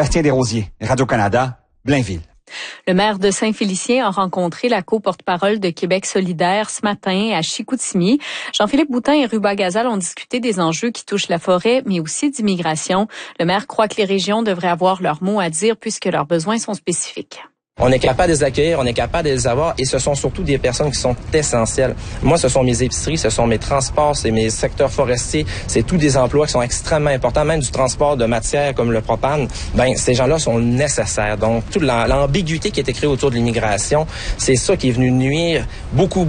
Sébastien Desrosiers, Radio-Canada, Blainville. Le maire de Saint-Félicien a rencontré la co-porte-parole de Québec solidaire ce matin à Chicoutimi. Jean-Philippe Boutin et Ruba Gazal ont discuté des enjeux qui touchent la forêt, mais aussi d'immigration. Le maire croit que les régions devraient avoir leur mot à dire puisque leurs besoins sont spécifiques. On est capable de les accueillir, on est capable de les avoir et ce sont surtout des personnes qui sont essentielles. Moi, ce sont mes épiceries, ce sont mes transports, c'est mes secteurs forestiers, c'est tous des emplois qui sont extrêmement importants, même du transport de matières comme le propane. Ces gens-là sont nécessaires. Donc, toute l'ambiguïté qui a été créée autour de l'immigration, c'est ça qui est venu nuire beaucoup.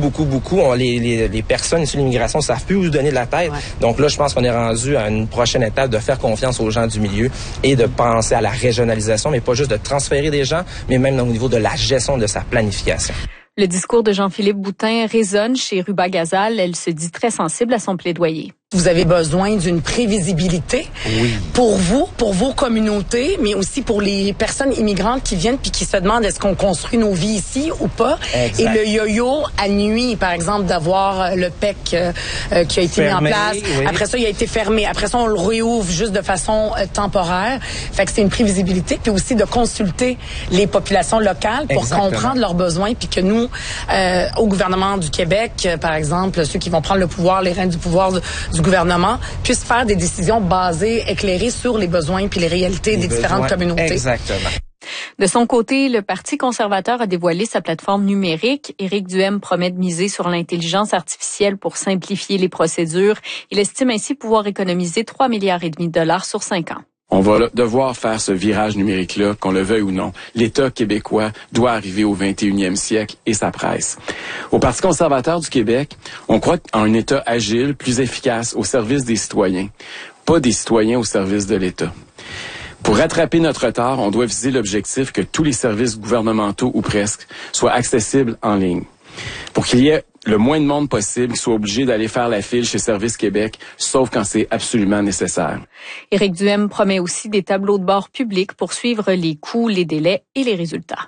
Les personnes issues de l'immigration ne savent plus où se donner de la tête. Ouais. Donc là, je pense qu'on est rendu à une prochaine étape de faire confiance aux gens du milieu et de penser à la régionalisation, mais pas juste de transférer des gens, mais même au niveau de la gestion de sa planification. Le discours de Jean-Philippe Boutin résonne chez Ruba Gazal. Elle se dit très sensible à son plaidoyer. Vous avez besoin d'une prévisibilité pour vous, pour vos communautés, mais aussi pour les personnes immigrantes qui viennent puis qui se demandent est-ce qu'on construit nos vies ici ou pas. Exact. Et le yo-yo a nuit, par exemple, d'avoir le PEC qui a été fermé, mis en place. Oui. Après ça, il a été fermé. Après ça, on le réouvre juste de façon temporaire. Fait que c'est une prévisibilité puis aussi de consulter les populations locales pour comprendre leurs besoins puis que nous, au gouvernement du Québec, par exemple, ceux qui vont prendre le pouvoir, les rênes du pouvoir du gouvernement puissent faire des décisions basées, éclairées sur les besoins puis les réalités des différentes communautés. Exactement. De son côté, le Parti conservateur a dévoilé sa plateforme numérique. Éric Duhem promet de miser sur l'intelligence artificielle pour simplifier les procédures. Il estime ainsi pouvoir économiser 3,5 milliards de dollars sur 5 ans. On va devoir faire ce virage numérique-là, qu'on le veuille ou non. L'État québécois doit arriver au 21e siècle et ça presse. Au Parti conservateur du Québec, on croit en un État agile, plus efficace, au service des citoyens, pas des citoyens au service de l'État. Pour rattraper notre retard, on doit viser l'objectif que tous les services gouvernementaux, ou presque, soient accessibles en ligne. Pour qu'il y ait le moins de monde possible qui soit obligé d'aller faire la file chez Service Québec, sauf quand c'est absolument nécessaire. Éric Duhem promet aussi des tableaux de bord publics pour suivre les coûts, les délais et les résultats.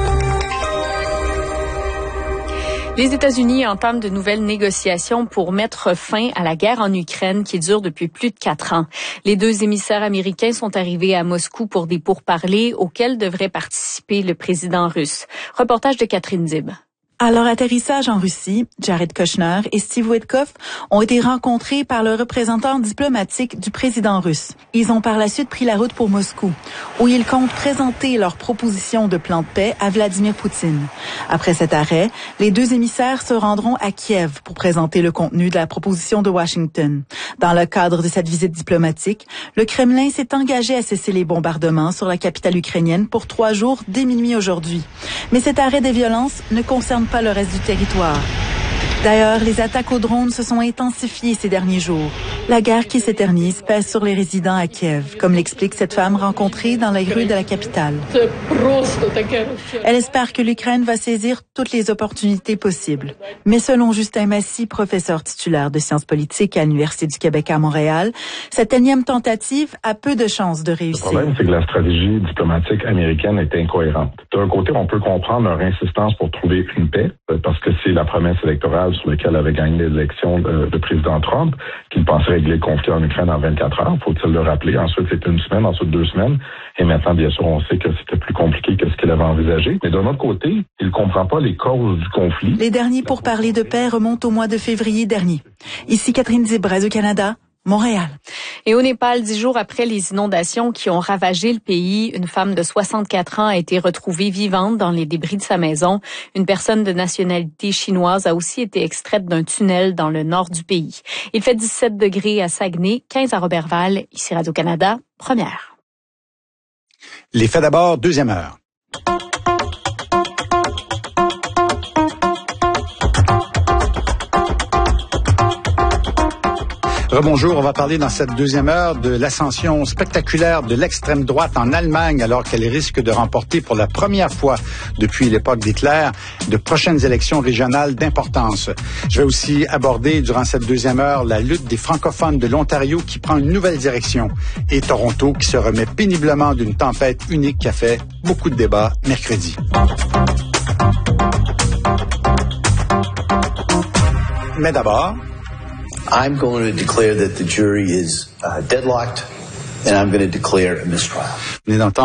Les États-Unis entament de nouvelles négociations pour mettre fin à la guerre en Ukraine qui dure depuis plus de 4 ans. Les 2 émissaires américains sont arrivés à Moscou pour des pourparlers auxquels devrait participer le président russe. Reportage de Catherine Dib. À leur atterrissage en Russie, Jared Kushner et Steve Witkoff ont été rencontrés par le représentant diplomatique du président russe. Ils ont par la suite pris la route pour Moscou, où ils comptent présenter leur proposition de plan de paix à Vladimir Poutine. Après cet arrêt, les 2 émissaires se rendront à Kiev pour présenter le contenu de la proposition de Washington. Dans le cadre de cette visite diplomatique, le Kremlin s'est engagé à cesser les bombardements sur la capitale ukrainienne pour 3 jours dès minuit aujourd'hui. Mais cet arrêt des violences ne concerne pas le reste du territoire. D'ailleurs, les attaques aux drones se sont intensifiées ces derniers jours. La guerre qui s'éternise pèse sur les résidents à Kiev, comme l'explique cette femme rencontrée dans les rues de la capitale. Elle espère que l'Ukraine va saisir toutes les opportunités possibles. Mais selon Justin Massy, professeur titulaire de sciences politiques à l'Université du Québec à Montréal, cette énième tentative a peu de chances de réussir. Le problème, c'est que la stratégie diplomatique américaine est incohérente. D'un côté, on peut comprendre leur insistance pour trouver une paix, parce que c'est la promesse électorale sur laquelle avait gagné l'élection de président Trump, qu'il pensait régler le conflit en Ukraine en 24 heures, faut-il le rappeler. Ensuite, c'était 1 semaine, ensuite 2 semaines. Et maintenant, bien sûr, on sait que c'était plus compliqué que ce qu'il avait envisagé. Mais d'un autre côté, il ne comprend pas les causes du conflit. Les derniers pourparlers de paix remontent au mois de février dernier. Ici Catherine Dib, Radio-Canada, Montréal. Et au Népal, 10 jours après les inondations qui ont ravagé le pays, une femme de 64 ans a été retrouvée vivante dans les débris de sa maison. Une personne de nationalité chinoise a aussi été extraite d'un tunnel dans le nord du pays. Il fait 17 degrés à Saguenay, 15 à Roberval. Ici Radio-Canada, première. Les faits d'abord, 2e heure. Rebonjour, on va parler dans cette 2e heure de l'ascension spectaculaire de l'extrême droite en Allemagne alors qu'elle risque de remporter pour la première fois depuis l'époque d'Hitler de prochaines élections régionales d'importance. Je vais aussi aborder durant cette 2e heure la lutte des francophones de l'Ontario qui prend une nouvelle direction et Toronto qui se remet péniblement d'une tempête unique qui a fait beaucoup de débats mercredi. Mais d'abord, I'm going to declare that the jury is deadlocked, and I'm going to declare a mistrial.